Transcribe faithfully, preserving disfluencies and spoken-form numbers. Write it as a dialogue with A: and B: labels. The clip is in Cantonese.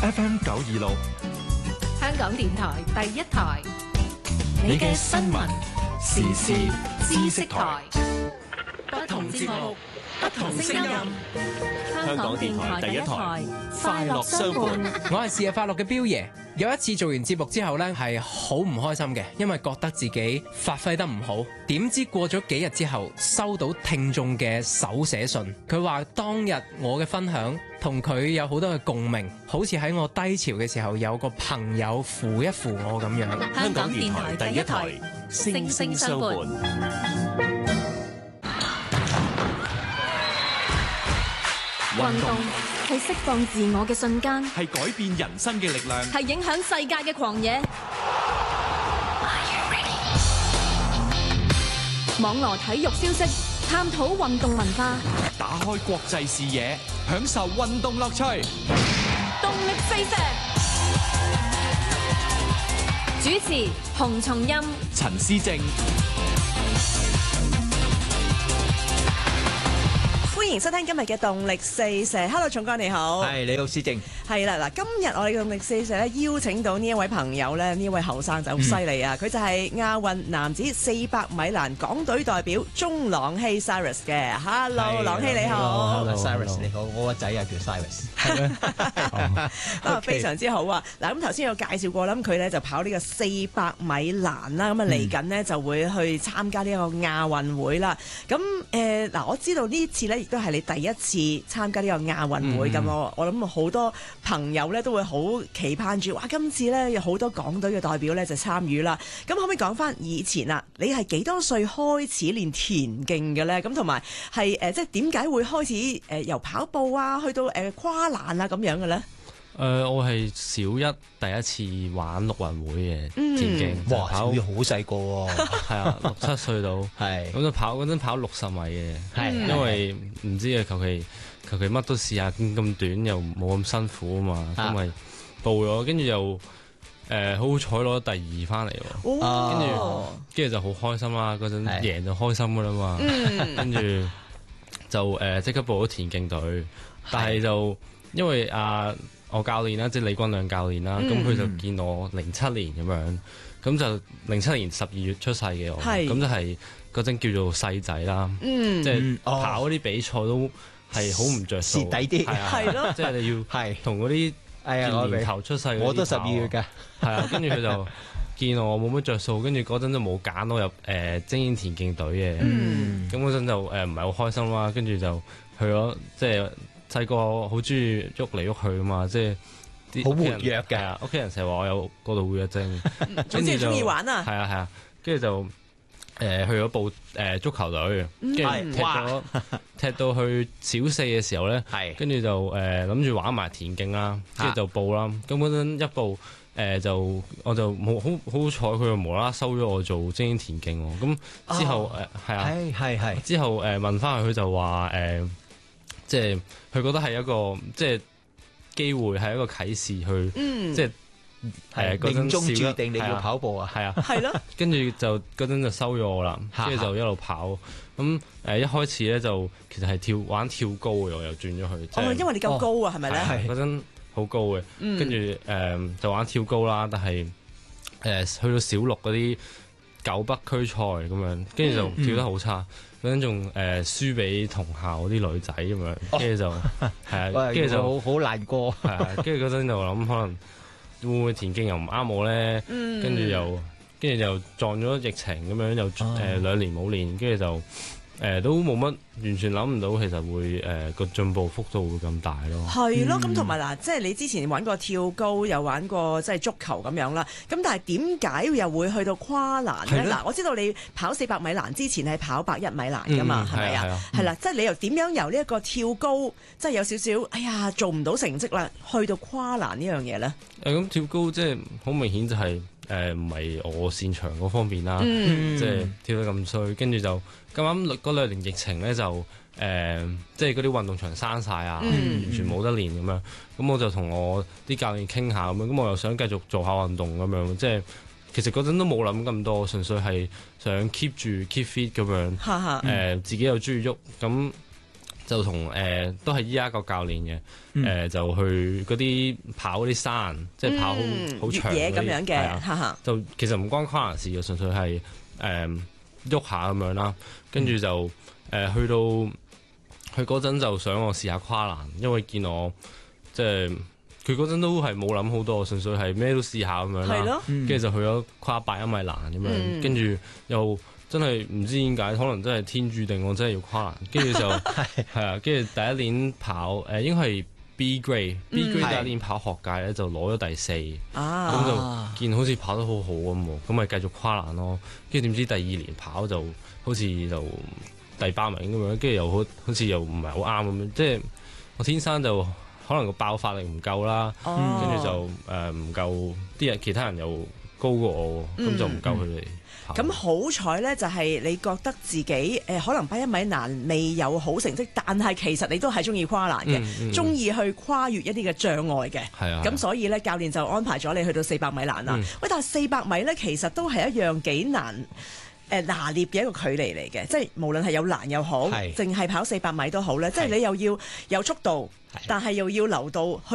A: F M 九二六，
B: 香港電台第一台，
A: 你嘅新聞時事知識台，
B: 不同節目，不同聲音。香港電台第一台，快樂相伴。
C: 我係事日快樂嘅彪爺。有一次做完節目之後呢，係好唔開心嘅，因為覺得自己發揮得唔好。點知過咗幾日之後，收到聽眾嘅手寫信，佢話當日我嘅分享同佢有好多嘅共鳴，好似喺我低潮嘅時候有個朋友扶一扶我咁樣。
B: 香港電台第一台，聲聲相伴。
D: 運動係釋放自我嘅瞬間，
A: 係改變人生嘅力量，
D: 係影響世界嘅狂野。網羅體育消息，探討運動文化，
A: 打開國際視野，享受運動樂趣。
D: 動力四射。主持洪松蔭、
A: 陳思正。
E: 歡迎收聽今日嘅動力四射。Hello， 松哥你好。
F: 係，你好，思正。
E: 係啦，嗱，今日我哋嘅動力四射咧邀請到呢一位朋友咧，呢一位後生仔好犀利啊！佢、嗯、就係亞運男子四百米欄港隊代表鍾朗希 Cyrus 嘅。Hello， 朗希你好。
F: Hello，Cyrus 你好，我個仔啊叫 Cyrus。
E: 啊，非常之好啊！嗱，咁頭先有介紹過啦，咁佢咧就跑呢個四百米欄啦，咁啊嚟緊呢，就會去參加呢個亞運會啦。咁誒嗱，我知道呢次咧亦都係你第一次參加呢個亞運會咁、嗯、我我諗好多朋友咧都會好期盼住，哇！今次咧有好多港隊嘅代表咧就參與啦。咁可唔可以講翻以前啊？你係幾多歲開始練田徑嘅咧？咁同埋係誒，即係點解會開始誒、呃、由跑步啊，去到誒、呃、跨欄啊咁樣嘅咧？
G: 誒、呃，我係小一第一次玩陸運會嘅田徑、嗯，
F: 哇！跑好細個喎，
G: 係啊，六七歲到，係咁就跑嗰陣跑六十米嘅，係、嗯、因為唔知啊，求其求其乜都試下，咁短又冇咁辛苦啊嘛，咁咪報咗，跟住又誒好好彩攞第二翻嚟喎，跟住跟住就好開心啦，嗰陣贏就開心噶啦嘛，跟住就誒即、呃、刻報咗田徑隊，但係就因為啊。我教練啦，即係李君亮教練啦，咁、嗯、佢就見我零七年咁樣，咁就零七年十二月出世嘅我，咁就係嗰陣叫做細仔啦，嗯、即係跑嗰啲比賽都係好唔着數，
F: 蝕底啲，
E: 係咯，
G: 即係你要同嗰啲二年頭出世嗰啲，
F: 我都十二月㗎，
G: 係啊，跟住佢就見我冇乜着數，跟住嗰陣就冇揀我入誒、呃、精英田徑隊嘅，咁嗰陣就誒唔係好開心啦，跟住就去咗即係。細個好中意喐嚟喐去啊嘛，即係啲
F: 好活躍嘅，
G: 屋企人成日話我有過度活躍症，
E: 總之中意玩啊，
G: 係啊係啊，跟住就誒、呃、去咗報誒、呃、足球隊，跟住踢咗踢到去小四嘅時候咧，跟住就誒諗住玩埋田徑啦，跟住就報啦，咁嗰陣一報誒、呃、就我就冇好好彩，佢就無啦啦收咗我做精英田徑喎，咁之後誒係啊係係係之後誒、呃、問翻佢，佢就話誒。呃即係佢覺得係一個即係機會，係一個啟示去，嗯、即係誒嗰陣
F: 命中注定你要跑步啊，
G: 係啊，
E: 係咯。跟
G: 住就嗰陣就收咗我啦，跟住就一路跑。咁誒、呃、一開始咧就其實係跳玩跳高嘅，我又轉咗去。
E: 哦，因為你夠高啊，係咪咧？
G: 係嗰陣好高嘅，跟住誒就玩跳高啦。但係誒、呃、去到小六嗰啲九北區賽咁樣，跟住就跳得好差。嗯嗰陣仲誒輸俾同校嗰啲女仔咁樣，跟住就係啊，跟住就好好難過，係啊，跟住嗰陣就諗可能會唔會田徑又唔啱我咧，跟住又跟住又撞咗疫情咁樣，又誒、呃、兩年冇練，跟住就誒、呃、都冇乜，完全諗唔到其實會誒個、呃、進步幅度會咁大咯。
E: 係咯，咁同埋嗱，即係你之前玩過跳高，又玩過即係足球咁樣啦。咁但係點解又會去到跨欄咧？嗱，我知道你跑四百米欄之前係跑百一米欄噶嘛，係咪啊？係啦，即係你又點樣由呢一個跳高，即係有少少哎呀做唔到成績啦，去到跨欄呢樣嘢咧？
G: 誒，咁跳高即係好明顯就係誒唔係我擅長嗰方面啦，嗯、即係跳得咁衰，跟住就咁啱嗰兩年疫情咧就誒、呃，即係嗰啲運動場閂晒啊，嗯、完全冇得練咁樣，咁我就同我啲教練傾下咁樣，咁我又想繼續做下運動咁樣，即係其實嗰陣都冇諗咁多，純粹係想 keep 住 keep fit 咁樣，誒、呃、自己又中意喐咁。 就同誒、呃、都係依家個教練嘅誒、
E: 嗯
G: 呃，就去嗰啲跑嗰啲山，即係跑好好長
E: 嘢咁樣嘅，
G: 啊、就其實唔關跨欄事嘅，純粹係誒喐下咁樣啦。跟住就誒、呃、去到佢嗰陣就想我試下跨欄，因為見我即係佢嗰陣都係冇諗好多，純粹係咩都試下咁樣啦。跟住、嗯、就去咗跨百一米欄咁樣，跟住、嗯、又。真係唔知點解，可能真係天注定我真係要跨欄，跟住就係啊，跟住第一年跑誒、呃、應該係 B grade，B grade、嗯、第一年跑學界咧就攞咗第四，咁、啊、就見好似跑得好好咁喎，咁咪繼續跨欄咯。跟住點知第二年跑就好似就第八名咁樣，跟住又好好似又唔係好啱咁樣，即係我天生就可能個爆發力唔夠啦，跟住、哦、就誒唔、呃、夠啲人其他人又高過我，咁、嗯、就唔夠佢哋。
E: 咁好彩呢，就係你覺得自己誒、呃、可能百一米欄未有好成績，但係其實你都係中意跨欄嘅，中意、嗯嗯、去跨越一啲嘅障礙嘅。係啊，咁所以呢，教練就安排咗你去到四百米欄啦。嗯、喂，但係四百米呢，其實都係一樣幾難誒、呃、拿捏嘅一個距離嚟嘅，即係無論係有欄又好，淨係是跑四百米都好咧，即係你又要有速度，是但係又要留到去